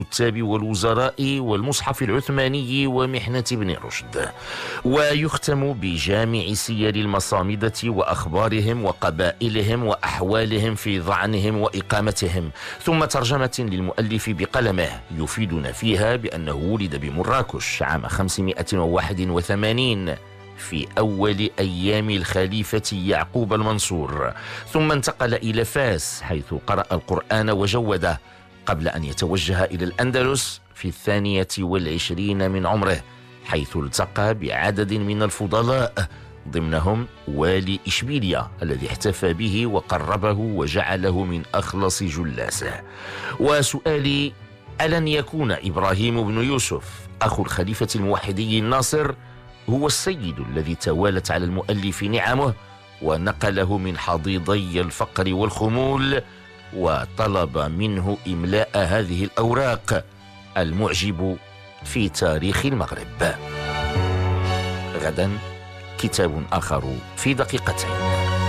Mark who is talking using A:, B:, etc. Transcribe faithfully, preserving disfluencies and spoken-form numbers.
A: الكتاب والوزراء والمصحف العثماني ومحنة ابن رشد. ويختم بجامع سير المصامدة وأخبارهم وقبائلهم وأحوالهم في ظعنهم وإقامتهم، ثم ترجمة للمؤلف بقلمه يفيدنا فيها بأنه ولد بمراكش عام خمسمائة وواحد وثمانين في أول أيام الخليفة يعقوب المنصور، ثم انتقل إلى فاس حيث قرأ القرآن وجوده قبل أن يتوجه إلى الأندلس في الثانية والعشرين من عمره، حيث التقى بعدد من الفضلاء ضمنهم والي إشبيلية الذي احتفى به وقربه وجعله من أخلص جلاسه. وسؤالي: ألن يكون إبراهيم بن يوسف أخو الخليفة الموحدي الناصر هو السيد الذي توالت على المؤلف نعمه ونقله من حضيضي الفقر والخمول وطلب منه إملاء هذه الأوراق المعجب في تاريخ المغرب؟ غدا كتاب آخر في دقيقتين.